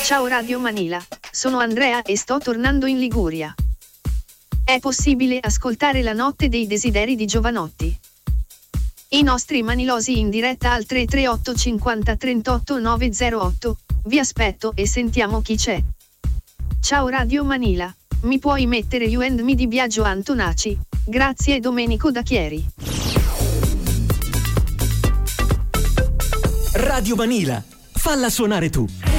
Ciao Radio Manila, sono Andrea e sto tornando in Liguria. È possibile ascoltare La notte dei desideri di Jovanotti? I nostri manilosi in diretta al 338 50 38 908. Vi aspetto e sentiamo chi c'è. Ciao Radio Manila, mi puoi mettere You and Me di Biagio Antonacci? Grazie Domenico da Chieri. Radio Manila, falla suonare tu.